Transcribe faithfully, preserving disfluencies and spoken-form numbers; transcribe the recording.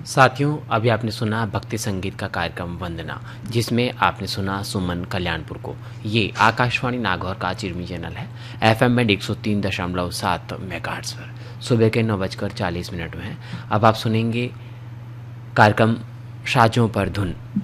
साथियों, अभी आपने सुना भक्ति संगीत का कार्यक्रम वंदना, जिसमें आपने सुना सुमन कल्याणपुर को। ये आकाशवाणी नागौर का चिरमी चैनल है। एफएम बैंड एक सौ तीन दशमलव सात मेगाहर्ट्ज पर सुबह के नौ बजकर चालीस मिनट में है। अब आप सुनेंगे कार्यक्रम साजों पर धुन।